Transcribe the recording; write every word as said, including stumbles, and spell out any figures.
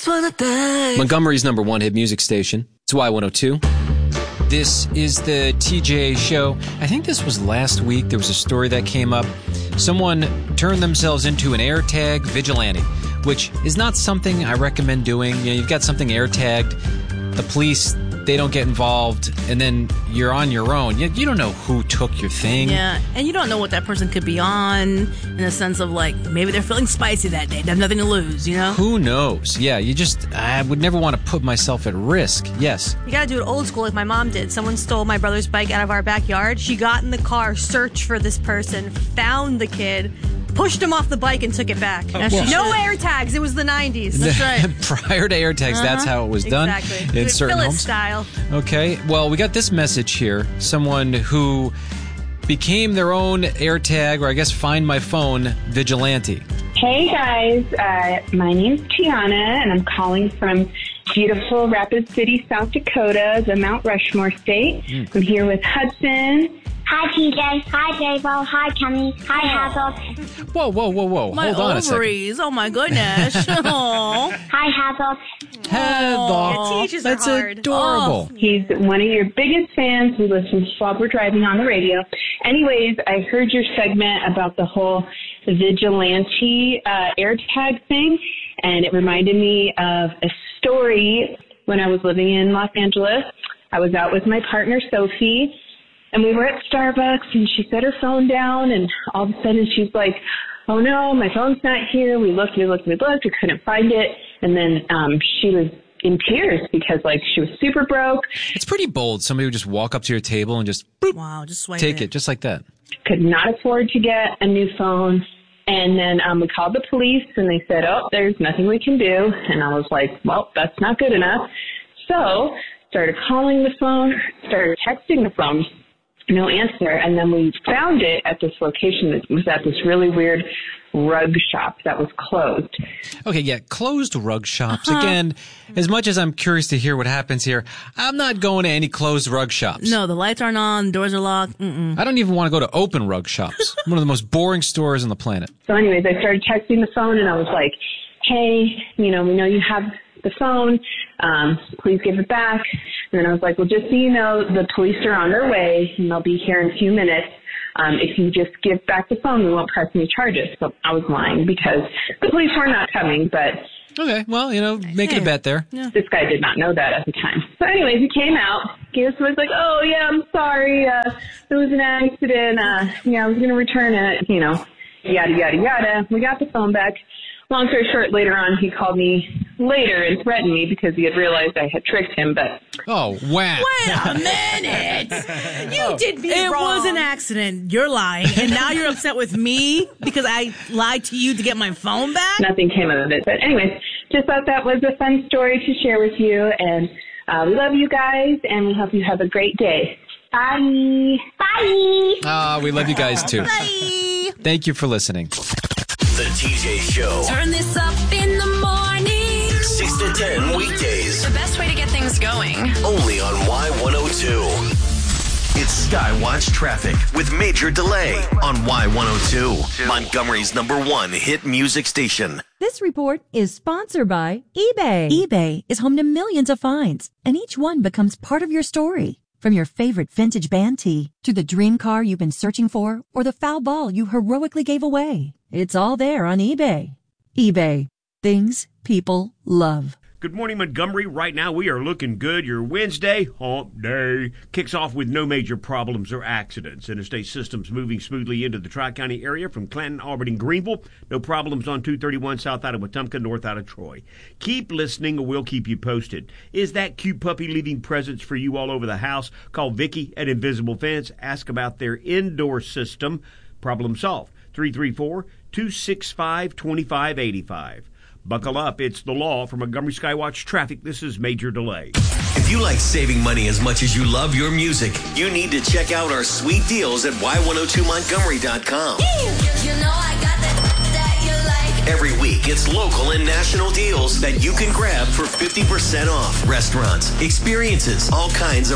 just wanna die. Montgomery's number one hit music station. It's Y one oh two. This is the T J show. I think this was last week. There was a story that came up. Someone turned themselves into an AirTag vigilante, which is not something I recommend doing. You know, you've got something AirTagged. The police, they don't get involved, and then you're on your own. You, you don't know who took your thing. Yeah, and you don't know what that person could be on in the sense of, like, maybe they're feeling spicy that day. They have nothing to lose, you know? Who knows? Yeah, you just, I would never want to put myself at risk. Yes. You gotta do it old school like my mom did. Someone stole my brother's bike out of our backyard. She got in the car, searched for this person, found the kid, pushed him off the bike and took it back. Oh, well. No air tags. It was the nineties. That's right. Prior to AirTags, uh-huh. That's how it was done. Exactly. In certain Phyllis homes. style. Okay. Well, we got this message here. Someone who became their own AirTag, or I guess Find My Phone vigilante. Hey guys, uh, my name's Tiana, and I'm calling from beautiful Rapid City, South Dakota, the Mount Rushmore state. Mm. I'm here with Hudson. Hi, T J. Hi, J-Bo. Hi, Kenny. Hi, Hazel. Whoa, whoa, whoa, whoa. My Hold on ovaries. a second. Oh, my goodness. Hi, Hazel. Heather. Yeah, teachers That's are hard. adorable. Oh. He's one of your biggest fans who listens while we're driving on the radio. Anyways, I heard your segment about the whole vigilante uh, AirTag thing, and it reminded me of a story when I was living in Los Angeles. I was out with my partner, Sophie, and we were at Starbucks, and she set her phone down, and all of a sudden she's like, oh no, my phone's not here. We looked, we looked, we looked, we couldn't find it. And then um, she was in tears because, like, she was super broke. It's pretty bold. Somebody would just walk up to your table and just boop, wow, just swipe take it. it, just like that. Could not afford to get a new phone. And then um, we called the police, and they said, oh, there's nothing we can do. And I was like, well, that's not good enough. So started calling the phone, started texting the phone. No answer. And then we found it at this location that was at this really weird rug shop that was closed. Okay, yeah, closed rug shops. Uh-huh. Again, as much as I'm curious to hear what happens here, I'm not going to any closed rug shops. No, the lights aren't on, the doors are locked. Mm-mm. I don't even want to go to open rug shops. One of the most boring stores on the planet. So anyways, I started texting the phone, and I was like, hey, you know, we know you have the phone. Um, please give it back. And then I was like, well, just so you know, the police are on their way, and they'll be here in a few minutes. Um, if you just give back the phone, we won't press any charges. So I was lying because the police were not coming, but... Okay, well, you know, making Hey. a bet there. Yeah. This guy did not know that at the time. So anyways, he came out. He was like, oh, yeah, I'm sorry. Uh, it was an accident. Uh, yeah, I was going to return it, you know, yada, yada, yada. We got the phone back. Long story short, later on, he called me later and threatened me because he had realized I had tricked him, but... Oh, wow. Wait a minute. You did me It wrong. was an accident. You're lying. And now you're upset with me because I lied to you to get my phone back? Nothing came of it. But anyways, just thought that was a fun story to share with you. And uh, we love you guys, and we hope you have a great day. Bye. Bye. Ah, we love you guys, too. Bye. Thank you for listening. The T J Show. Turn this up in the morning. six to ten weekdays. The best way to get things going. Only on Y one oh two. It's Skywatch Traffic with Major Delay on Y one oh two. Montgomery's number one hit music station. This report is sponsored by eBay. eBay is home to millions of finds, and each one becomes part of your story. From your favorite vintage band tee to the dream car you've been searching for or the foul ball you heroically gave away. It's all there on eBay. eBay. Things people love. Good morning, Montgomery. Right now, we are looking good. Your Wednesday, hump day, kicks off with no major problems or accidents. Interstate systems moving smoothly into the Tri-County area from Clanton, Auburn, and Greenville. No problems on two thirty-one south out of Wetumpka, north out of Troy. Keep listening, or we'll keep you posted. Is that cute puppy leaving presents for you all over the house? Call Vicky at Invisible Fence. Ask about their indoor system. Problem solved. three three four, two six five, two five eight five. Buckle up, it's the law. From Montgomery Skywatch Traffic, this is Major Delay. If you like saving money as much as you love your music, you need to check out our sweet deals at Y one oh two Montgomery dot com. You know I got that that you like. Every week, it's local and national deals that you can grab for fifty percent off. Restaurants, experiences, all kinds of